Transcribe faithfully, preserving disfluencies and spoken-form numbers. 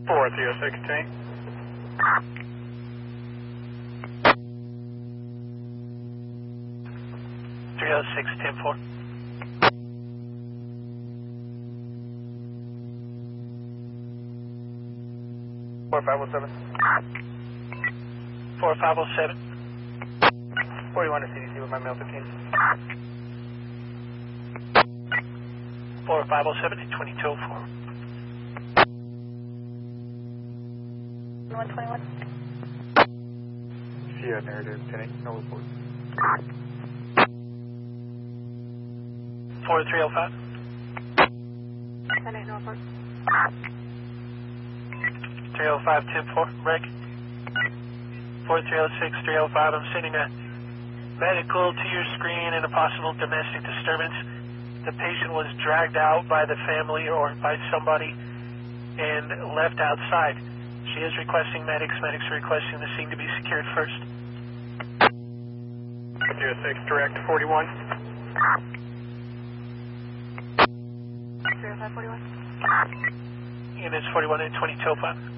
four three oh six, tank. three oh six, ten four. four five oh seven. four five oh seven. forty-one to C D C with my mail fifteen. four five oh seven and twenty-two oh four. one twenty-one. Yeah, narrative, ten eight, no report. four three oh five. ten eight, no report. three oh five, ten four, reg. four three oh six, three oh five, I'm sending a medical to your screen and a possible domestic disturbance. The patient was dragged out by the family or by somebody and left outside. She is requesting medics. Medics are requesting the scene to be secured first. three oh six, direct forty-one. three oh five, forty-one. Units forty-one and twenty-two oh five.